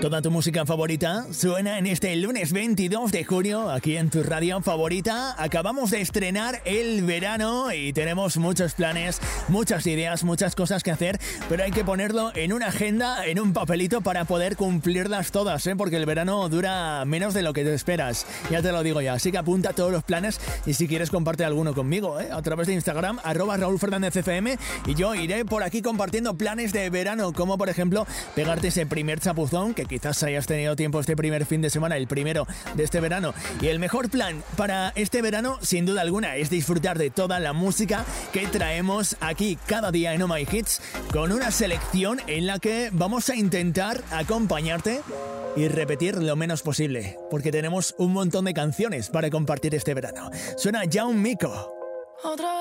Toda tu música favorita suena en este lunes 22 de junio aquí en tu radio favorita. Acabamos de estrenar el verano y tenemos muchos planes, muchas ideas, muchas cosas que hacer, pero hay que ponerlo en una agenda, en un papelito para poder cumplirlas todas, porque el verano dura menos de lo que te esperas. Ya te lo digo ya, así que apunta todos los planes y si quieres comparte alguno conmigo, a través de Instagram, @RaúlFernándezFM, y yo iré por aquí compartiendo planes de verano, como por ejemplo pegarte ese primer chapuzón, que quizás hayas tenido tiempo este primer fin de semana, el primero de este verano. Y el mejor plan para este verano, sin duda alguna, es disfrutar de toda la música que traemos aquí cada día en Oh My Hits, con una selección en la que vamos a intentar acompañarte y repetir lo menos posible, porque tenemos un montón de canciones para compartir este verano. Suena Jaume Mico.